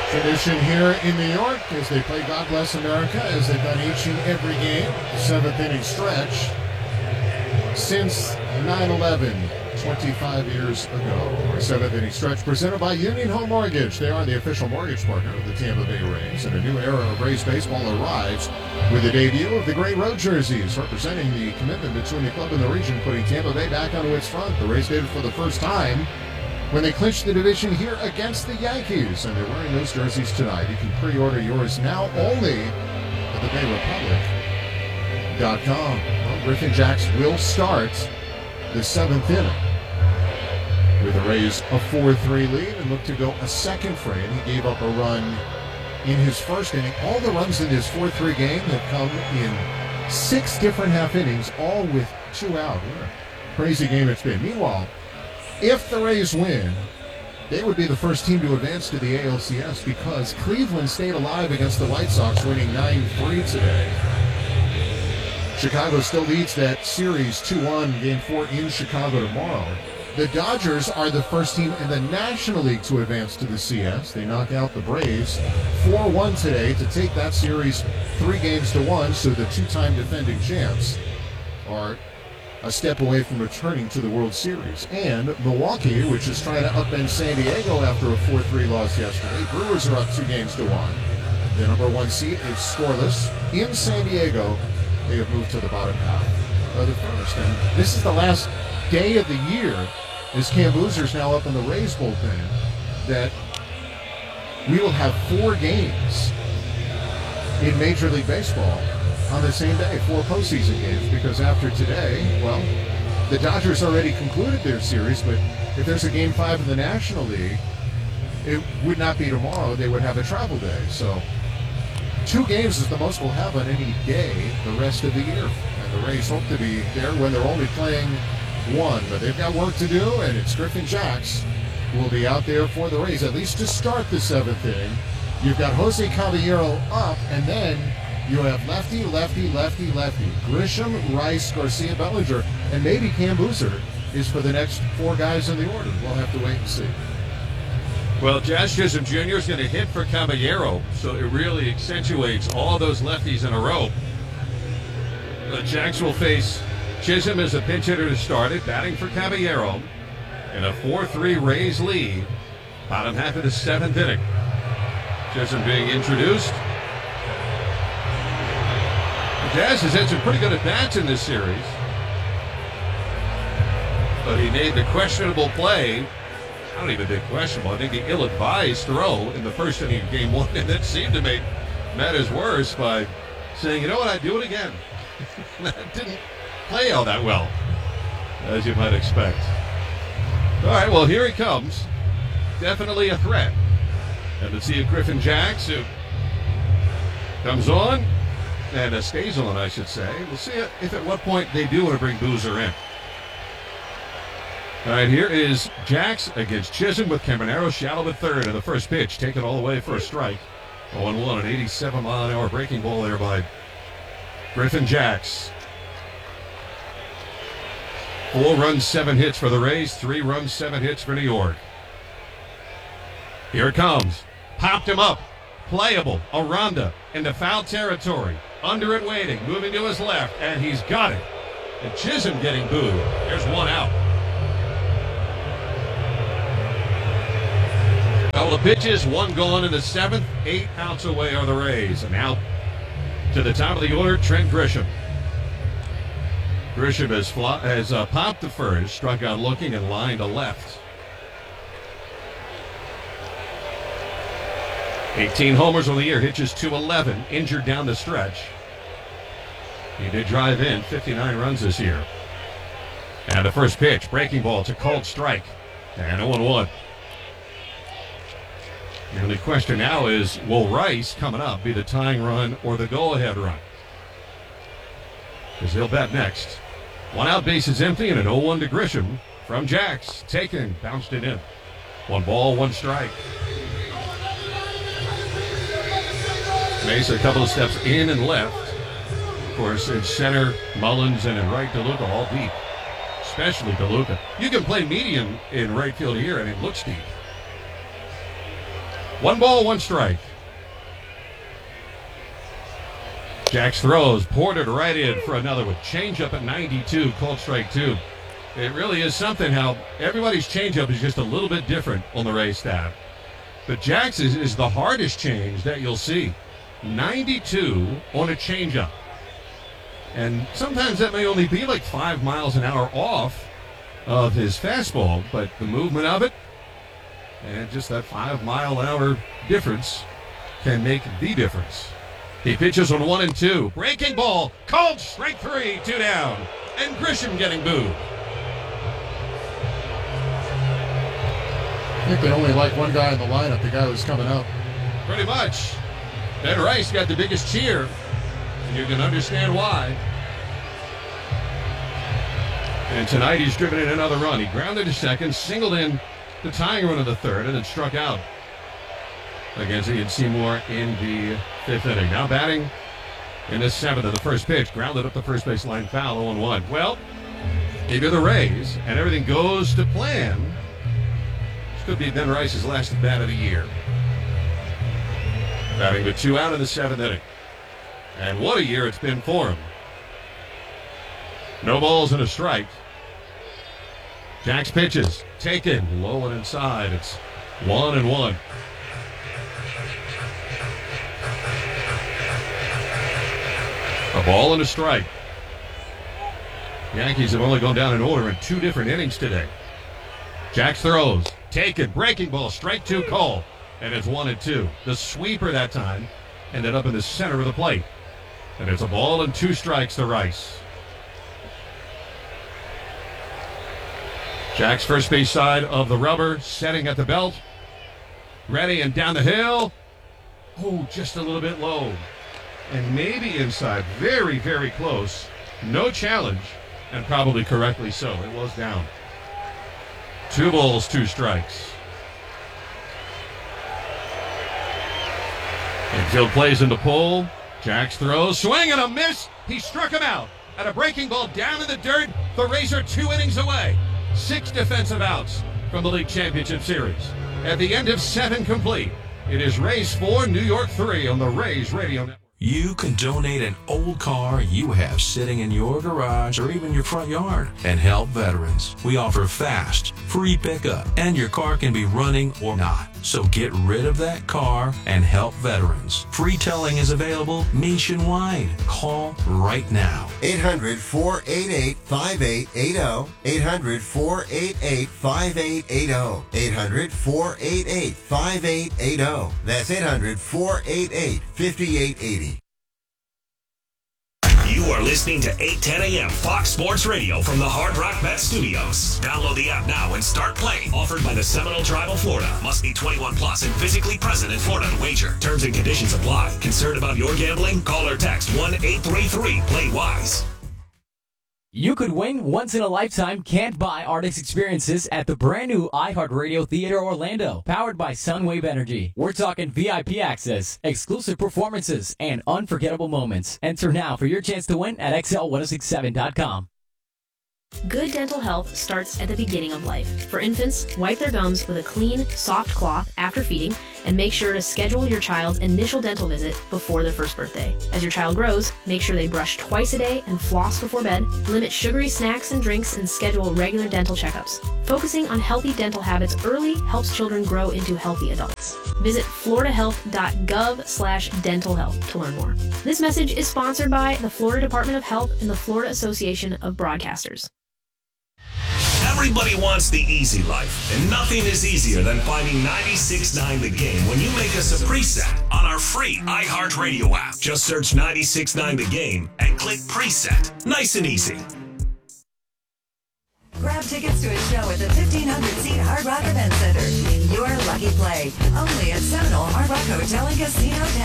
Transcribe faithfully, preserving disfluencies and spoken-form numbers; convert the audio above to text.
Tradition here in New York as they play God Bless America, as they've done each and every game, the seventh inning stretch, since nine eleven, twenty-five years ago. Our seventh inning stretch presented by Union Home Mortgage. They are the official mortgage partner of the Tampa Bay Rays, and a new era of Rays baseball arrives with the debut of the Gray Road jerseys, representing the commitment between the club and the region, putting Tampa Bay back onto its front. The Rays did it for the first time when they clinched the division here against the Yankees, and they're wearing those jerseys tonight. You can pre-order yours now only at the bay republic dot com. Well, Griffin Jax will start the seventh inning with the Rays a four three lead and look to go a second frame. He gave up a run in his first inning. All the runs in his four three game have come in six different half innings, all with two out. What a crazy game it's been. Meanwhile, if the Rays win, they would be the first team to advance to the A L C S because Cleveland stayed alive against the White Sox, winning nine three today. Chicago still leads that series two one, game four in Chicago tomorrow. The Dodgers are the first team in the National League to advance to the C S. They knock out the Braves four one today to take that series three games to one, so the two-time defending champs are a step away from returning to the World Series. And Milwaukee, which is trying to upend San Diego after a four three loss yesterday. Brewers are up two games to one. The number one seed is scoreless in San Diego. They have moved to the bottom half of the first. And this is the last day of the year, as Cam Boozer's now up in the Rays bullpen, that we will have four games in Major League Baseball on the same day, four postseason games, because after today, well, the Dodgers already concluded their series, but if there's a game five in the National League, it would not be tomorrow. They would have a travel day. So two games is the most we'll have on any day the rest of the year. And the Rays hope to be there when they're only playing one. But they've got work to do, and it's Griffin Jax who will be out there for the Rays, at least to start the seventh inning. You've got Jose Caballero up, and then you have lefty, lefty, lefty, lefty. Grisham, Rice, Garcia, Bellinger, and maybe Cam Boozer is for the next four guys in the order. We'll have to wait and see. Well, Jazz Chisholm Junior is going to hit for Caballero, so it really accentuates all those lefties in a row. But Jax will face Chisholm as a pinch hitter to start it, batting for Caballero in a four three Rays lead, bottom half of the seventh inning. Chisholm being introduced. Jazz has had some pretty good at-bats in this series, but he made the questionable play. I don't even think questionable. I think the ill-advised throw in the first inning of game one, and that seemed to make matters worse by saying, you know what, I'd do it again. That didn't play all that well, as you might expect. All right, well, here he comes. Definitely a threat. And to see if Griffin Jax, who comes on, and uh, stays on, I should say. We'll see if at what point they do want to bring Boozer in. All right, here is Jax against Chisholm with Caballero shallow at third, and the first pitch taken all the way for a strike. oh and one, an eighty-seven mile an hour breaking ball there by Griffin Jax. Four runs, seven hits for the Rays, three runs, seven hits for New York. Here it comes. Popped him up. Playable. Aranda into foul territory. Under it waiting, moving to his left, and he's got it. And Chisholm getting booed. There's one out. Couple of pitches, one gone in the seventh. Eight outs away are the Rays. And out to the top of the order, Trent Grisham. Grisham has, fly, has uh, popped the first, struck out looking, and lined to left. eighteen homers on the year, hitches two eleven, injured down the stretch. He did drive in fifty-nine runs this year. And the first pitch, breaking ball, it's a called strike. And oh and one. The only question now is, will Rice, coming up, be the tying run or the go-ahead run? Because he'll bat next. One out, base is empty, and an oh one to Grisham from Jax. Taken, bounced it in. One ball, one strike. Mesa a couple of steps in and left. Of course, in center, Mullins, and in right, DeLuca, all deep. Especially DeLuca. You can play medium in right field here, and it looks deep. One ball, one strike. Jax throws, Porter right in for another one. Changeup at ninety-two, called strike two. It really is something how everybody's changeup is just a little bit different on the Rays staff. But Jax is, is the hardest change that you'll see. ninety-two on a changeup. And sometimes that may only be like five miles an hour off of his fastball, but the movement of it and just that five mile an hour difference can make the difference. He pitches on one and two. Breaking ball, called strike three, two down. And Grisham getting booed. I think they only like one guy in the lineup, the guy who's coming up. Pretty much. Ben Rice got the biggest cheer, and you can understand why. And tonight he's driven in another run. He grounded to second, singled in the tying run of the third, and then struck out against Ian Seymour in the fifth inning. Now batting in the seventh of the first pitch. Grounded up the first base line foul, oh and one. Well, if you're the Rays and everything goes to plan, this could be Ben Rice's last at bat of the year. Batting with two out in the seventh inning. And what a year it's been for him. No balls and a strike. Jax pitches. Taken. Low and inside. It's one and one. A ball and a strike. Yankees have only gone down in order in two different innings today. Jax throws. Taken. Breaking ball. Strike two call. And it's one and two. The sweeper that time ended up in the center of the plate. And it's a ball and two strikes to Rice. Jax first base side of the rubber, setting at the belt. Ready and down the hill. Oh, just a little bit low. And maybe inside. Very, very close. No challenge. And probably correctly so. It was down. Two balls, two strikes. Infield plays in the pull. Jax throws. Swing and a miss. He struck him out. And a breaking ball down in the dirt. The Rays are two innings away. Six defensive outs from the League Championship Series. At the end of seven complete, it is Rays four, New York three on the Rays Radio Network. You can donate an old car you have sitting in your garage or even your front yard and help veterans. We offer fast, free pickup, and your car can be running or not. So get rid of that car and help veterans. Free towing is available nationwide. Call right now. eight hundred, four eight eight, five eight eight zero. eight hundred, four eight eight, five eight eight zero. eight hundred, four eight eight, five eight eight zero. That's eight hundred, four eight eight, five eight eight zero. You are listening to eight ten a.m. Fox Sports Radio from the Hard Rock Bet Studios. Download the app now and start playing. Offered by the Seminole Tribe of Florida. Must be twenty-one plus and physically present in Florida to wager. Terms and conditions apply. Concerned about your gambling? Call or text one eight three three play wise. You could win once-in-a-lifetime can't-buy artist experiences at the brand-new iHeartRadio Theater Orlando, powered by Sunwave Energy. We're talking V I P access, exclusive performances, and unforgettable moments. Enter now for your chance to win at X L ten sixty-seven dot com. Good dental health starts at the beginning of life. For infants, wipe their gums with a clean, soft cloth after feeding, and make sure to schedule your child's initial dental visit before their first birthday. As your child grows, make sure they brush twice a day and floss before bed, limit sugary snacks and drinks, and schedule regular dental checkups. Focusing on healthy dental habits early helps children grow into healthy adults. Visit florida health dot gov slash dental health to learn more. This message is sponsored by the Florida Department of Health and the Florida Association of Broadcasters. Everybody wants the easy life, and nothing is easier than finding ninety-six point nine The Game when you make us a preset on our free iHeartRadio app. Just search ninety-six point nine The Game and click preset. Nice and easy. Grab tickets to a show at the fifteen hundred seat Hard Rock Event Center in your lucky play. Only at Seminole Hard Rock Hotel and Casino.